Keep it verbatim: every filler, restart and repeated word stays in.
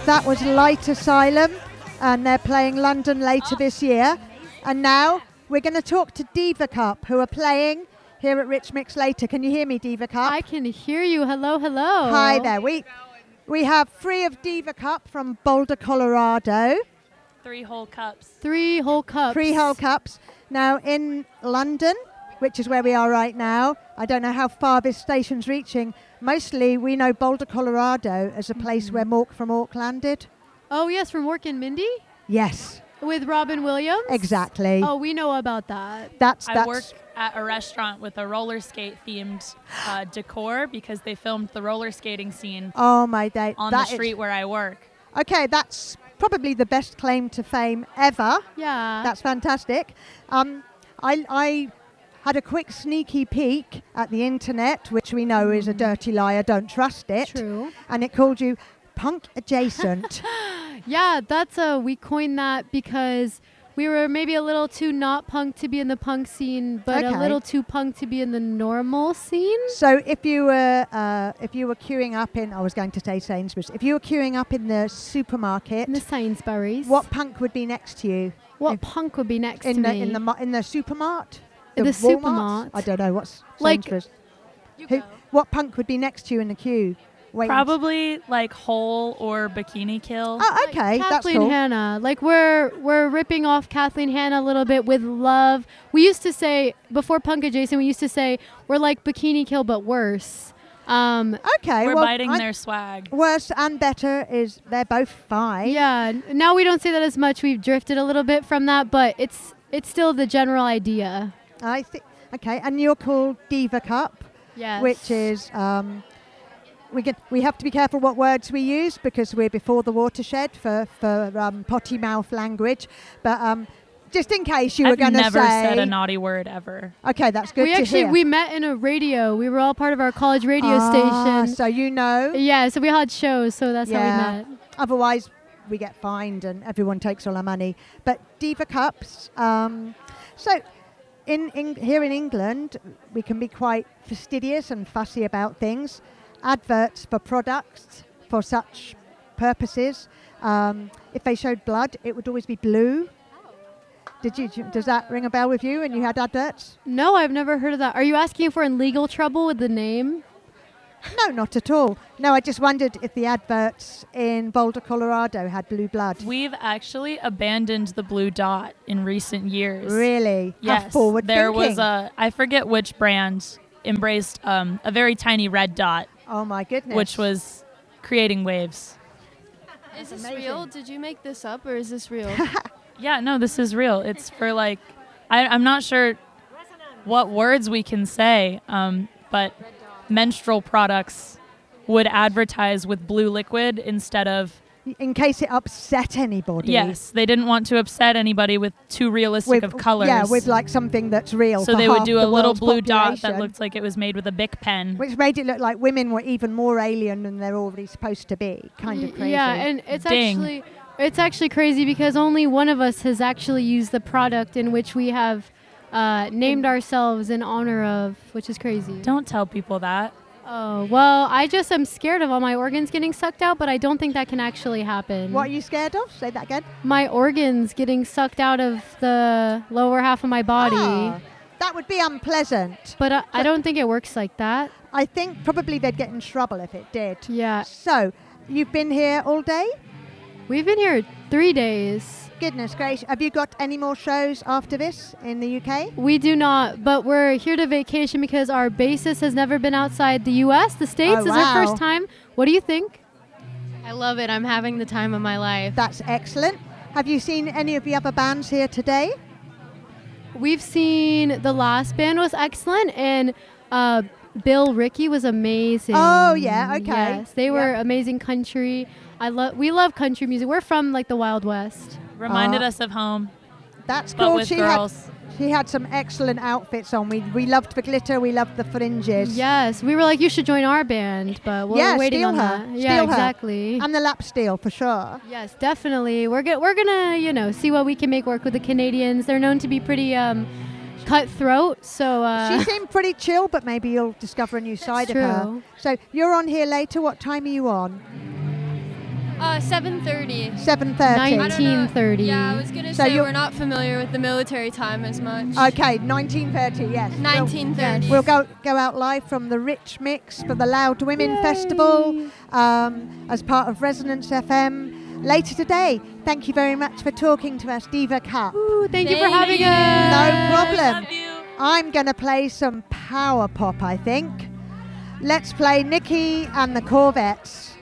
That was Light Asylum, and they're playing London later this year. And now we're going to talk to Diva Cup, who are playing here at Rich Mix later. Can you hear me, Diva Cup? I can hear you. Hello, hello. Hi there. We we have three of Diva Cup from Boulder, Colorado. Three whole cups. Three whole cups. Three whole cups. Now in London, which is where we are right now, I don't know how far this station's reaching. Mostly we know Boulder, Colorado as a place mm. where Mork from Ork landed. Oh, yes, from Mork and Mindy? Yes. With Robin Williams? Exactly. Oh, we know about that. That's, I that's work at a restaurant with a roller skate themed uh, decor because they filmed the roller skating scene oh my day. on that the street where I work. Okay, that's probably the best claim to fame ever. Yeah. That's fantastic. Um, I, I had a quick sneaky peek at the internet, which we know mm. is a dirty liar, don't trust it. True. And it called you punk adjacent. Yeah, that's a, we coined that because we were maybe a little too not punk to be in the punk scene, but okay. a little too punk to be in the normal scene. So if you were uh, if you were queuing up in, I was going to say Sainsbury's, if you were queuing up in the supermarket, in the Sainsbury's, what punk would be next to you? What if punk would be next in to the, me? In the in the supermart? The, the supermart? I don't know what's like. Sainsbury's. You Who, go. what punk would be next to you in the queue? Waiting Probably like Hole or Bikini Kill. Oh, okay, like that's Kathleen cool. Hanna. Like we're we're ripping off Kathleen Hanna a little bit with love. We used to say before Punk Adjacent, we used to say we're like Bikini Kill but worse. Um, okay, we're well, biting I their swag. Worse and better is they're both fine. Yeah. Now we don't say that as much. We've drifted a little bit from that, but it's it's still the general idea. I think. Okay, and you're called Diva Cup. Yes. Which is. Um, We get. We have to be careful what words we use because we're before the watershed for for um, potty mouth language. But um, just in case you I've were going to say, never said a naughty word ever. Okay, that's good we to actually hear. we met in a radio. We were all part of our college radio ah, station. So you know. Yeah. So we had shows. So that's yeah. how we met. Otherwise, we get fined and everyone takes all our money. But Diva Cups. Um, so. In, in here in England, we can be quite fastidious and fussy about things. Adverts for products for such purposes. Um, if they showed blood, it would always be blue. Did you? Does that ring a bell with you? And you had adverts? No, I've never heard of that. Are you asking for in legal trouble with the name? No, not at all. No, I just wondered if the adverts in Boulder, Colorado had blue blood. We've actually abandoned the blue dot in recent years. Really? Yes. How forward there thinking. was a, I forget which brand embraced um, a very tiny red dot. Oh my goodness. Which was creating waves. Is this amazing. real? Did you make this up or is this real? Yeah, no, this is real. It's for like, I, I'm not sure what words we can say, um, but menstrual products would advertise with blue liquid instead of... In case it upset anybody. Yes, they didn't want to upset anybody with too realistic with, of colors. Yeah, with like something that's real. So for they would half do a the little world's blue dot that population, looked like it was made with a Bic pen. which made it look like women were even more alien than they're already supposed to be. Kind of Y- crazy. Yeah, and it's Ding. actually it's actually crazy because only one of us has actually used the product in which we have uh, named ourselves in honor of, which is crazy. Don't tell people that. Oh, well, I just am scared of all my organs getting sucked out, but I don't think that can actually happen. What are you scared of? Say that again. My organs getting sucked out of the lower half of my body. Ah, that would be unpleasant. But uh, I don't think it works like that. I think probably they'd get in trouble if it did. Yeah. So, you've been here all day? We've been here three days. Goodness gracious. Have you got any more shows after this in the U K? We do not, but we're here to vacation because our bassist has never been outside the U S. The States Oh, is wow. our first time. What do you think? I love it. I'm having the time of my life. That's excellent. Have you seen any of the other bands here today? We've seen the last band was excellent, and uh, Bill Ricky was amazing. Oh, yeah, okay. Yes, they were Yep. amazing country. I love. We love country music. We're from like the Wild West. Reminded Uh, us of home, That's but cool. with she girls. had she had some excellent outfits on. We we loved the glitter. We loved the fringes. Yes, we were like, you should join our band, but we're Yeah, waiting steal on her. that. Steal Yeah, her. exactly. And the lap steel for sure. Yes, definitely. We're go- we're gonna you know see what we can make work with the Canadians. They're known to be pretty um, cutthroat, so uh, She seemed pretty chill, but maybe you'll discover a new side of her. true. So you're on here later. What time are you on? Uh, seven thirty. seven thirty. I don't know. nineteen thirty. Yeah, I was gonna So say you're- we're not familiar with the military time as much. Okay, nineteen thirty, yes. We'll- nineteen thirty. We'll go go out live from the Rich Mix for the Loud Women Festival um, as part of Resonance F M later today. Thank you very much for talking to us, Diva Cup. Ooh, thank, you for Thank having you. us. No problem. Love you. I'm going to play some power pop, I think. Let's play Nikki and the Corvettes.